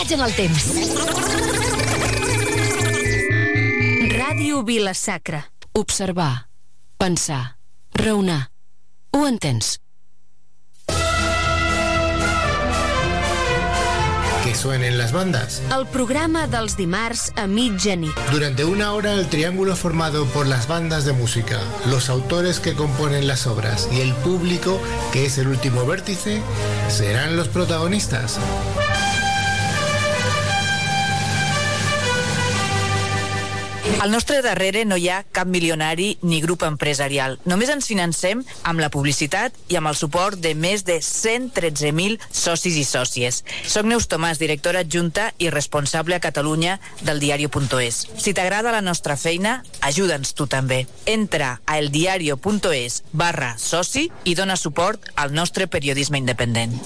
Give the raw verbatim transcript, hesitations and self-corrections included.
Viatge en el temps. Ràdio Vila-sacra. Observar, pensar, raonar. Ho entens? Que suenen las bandas. El programa dels dimarts a mitjanit. Durante una hora el triángulo formado por las bandas de música, los autores que componen las obras y el público, que es el último vértice, serán los protagonistas. Al nostre darrere no hi ha cap milionari ni grup empresarial. Només ens financem amb la publicitat i amb el suport de més de cent tretze mil socis i sòcies. Soc Neus Tomàs, directora adjunta i responsable a Catalunya del diario punt es. Si t'agrada la nostra feina, ajuda'ns tu també. Entra a eldiario punt es barra soci i dona suport al nostre periodisme independent.